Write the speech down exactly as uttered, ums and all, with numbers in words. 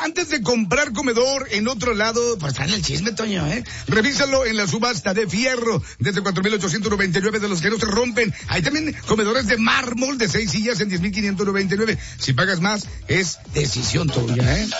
antes de comprar comedor en otro lado, pues está en el chisme, Toño, ¿eh? Revísalo en la subasta de fierro, desde cuatro mil ochocientos noventa y nueve, de los que no se rompen. Hay también comedores de mármol de seis sillas en diez mil quinientos noventa y nueve. Si pagas más, es decisión tuya, ¿eh?